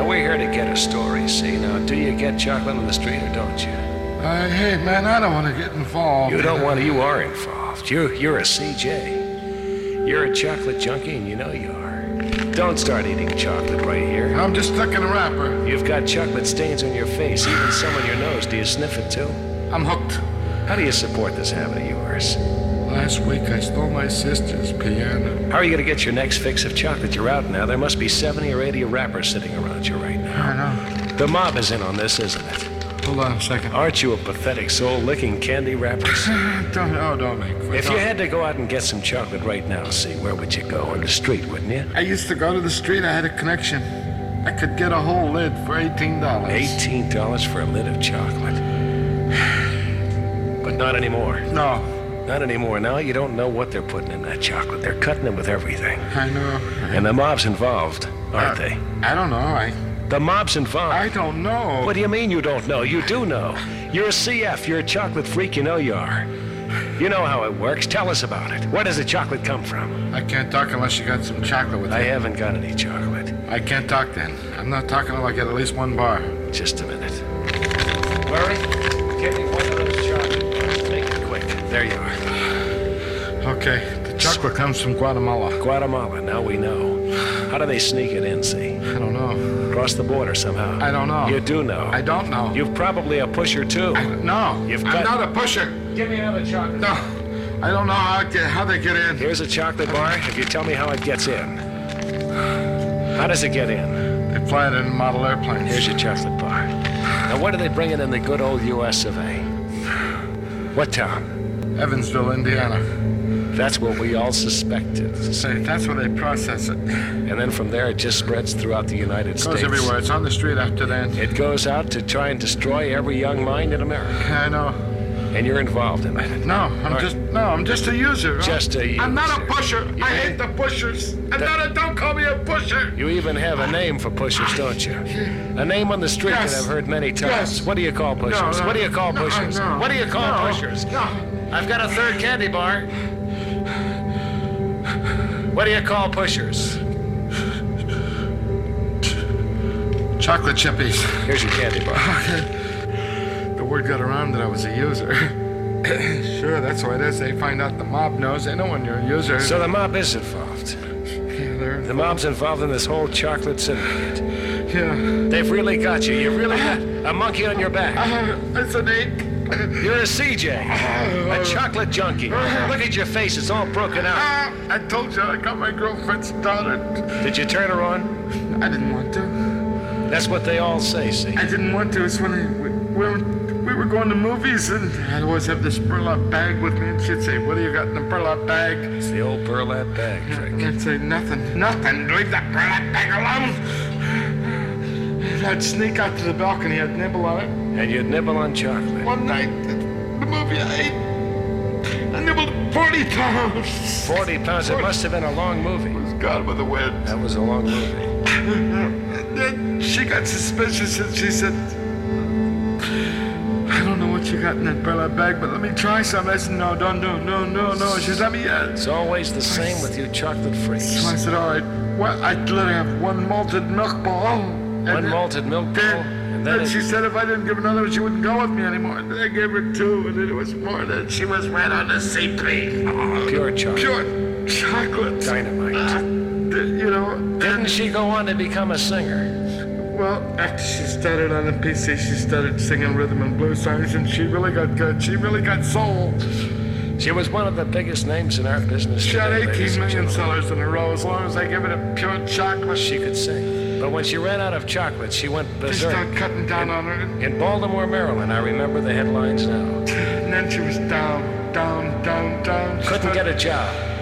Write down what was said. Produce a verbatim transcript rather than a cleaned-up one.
Now, we're here to get a story, see? Now, do you get chocolate on the street or don't you? Uh, hey, man, I don't want to get involved. You don't want to, you are involved. You're, you're a C J. You're a chocolate junkie, and you know you are. Don't start eating chocolate right here. I'm just stuck in a wrapper. You've got chocolate stains on your face, even some on your nose. Do you sniff it, too? I'm hooked. How do you support this habit of yours? Last week, I stole my sister's piano. How are you going to get your next fix of chocolate? You're out now. There must be seventy or eighty wrappers sitting around you right now. I know. The mob is in on this, isn't it? Hold on a second. Aren't you a pathetic soul licking candy wrappers? don't, oh, don't make fun. If you had to go out and get some chocolate right now, see, where would you go? On the street, wouldn't you? I used to go to the street. I had a connection. I could get a whole lid for eighteen dollars. eighteen dollars for a lid of chocolate. But not anymore. No. Not anymore. Now you don't know what they're putting in that chocolate. They're cutting it with everything. I know. And the mob's involved, aren't uh, they? I don't know. I... The mob's involved. I don't know. What do you mean you don't know? You do know. You're a C F. You're a chocolate freak. You know you are. You know how it works. Tell us about it. Where does the chocolate come from? I can't talk unless you got some chocolate with it. I haven't got any chocolate. I can't talk then. I'm not talking until I get at least one bar. Just a minute. Murray, get me one of those chocolate bars. Make it quick. There you are. Okay. The chocolate comes from Guatemala. Guatemala. Now we know. How do they sneak it in, see? I don't know. Across the border somehow. I don't know. You do know. I don't know. You're probably a pusher, too. I, no. You've I'm got... not a pusher. Give me another chocolate. No. I don't know how, I get, how they get in. Here's a chocolate bar. If you tell me how it gets in. How does it get in? They fly it in model airplanes. Here's your chocolate bar. Now, where do they bring it in the good old U S of A? What town? Evansville, Indiana. That's what we all suspected. Say, that's where they process it. And then from there, it just spreads throughout the United It States. goes everywhere. It's on the street after that. It goes out to try and destroy every young mind in America. I know. And you're involved in that. No, I'm Or- just no, I'm just a user. Just a user. I'm not a pusher. You I ain't- hate the pushers. I'm That- not a. Don't call me a pusher. You even have a name for pushers, don't you? A name on the street Yes. that I've heard many times. Yes. What do you call pushers? No, no. What do you call No, pushers? no. What do you call No. pushers? No. I've got a third candy bar. What do you call pushers? Chocolate chippies. Here's your candy bar. The word got around that I was a user. Sure, that's what it is. They find out the mob knows. They know when you're a user. So the mob is involved. yeah, they're, The mob's involved in this whole chocolate syndicate. yeah. They've really got you. You really got a monkey on your back. Uh, it's an ape. You're a C J, a chocolate junkie. Look at your face. It's all broken out. Ah, I told you I got my girlfriend started. Did you turn her on? I didn't want to. That's what they all say, see? I didn't want to. It's when I, we, we, were, we were going to movies, and I'd always have this burlap bag with me, and she'd say, "What do you got in the burlap bag?" It's the old burlap bag trick. And I'd say, "Nothing, nothing. Leave that burlap bag alone." And I'd sneak out to the balcony. I'd nibble on it. And you'd nibble on chocolate. One night, the movie I ate, I nibbled forty pounds. Forty pounds. It must have been a long movie. It was Gone with the Wind. That was a long movie. And then she got suspicious, and she said, "I don't know what you got in that burlap bag, but let me try some." I said, "No, don't do, no, no, no." She said, "Let me in." It's always the same with you chocolate freaks. So I said, "All right." Well, I'd let her have one malted milk ball. And One then- malted milk bowl, Then, and then then it- she said if I didn't give another one, she wouldn't go with me anymore. And then I gave her two, and then it was more. Then she was right on the C P. Oh, Pure chocolate. Pure chocolate. Dynamite. Uh, th- you know. Didn't and- she go on to become a singer? Well, after she started on the P C, she started singing rhythm and blues songs, and she really got good. She really got soul. She was one of the biggest names in our business. She had today, ladies eighteen and million gentlemen. sellers in a row. As long as I give her a pure chocolate, She could sing. But when she ran out of chocolate, she went they berserk. start cutting down on her. In Baltimore, Maryland, I remember the headlines now. And then she was down, down, down, down. She Couldn't started- get a job.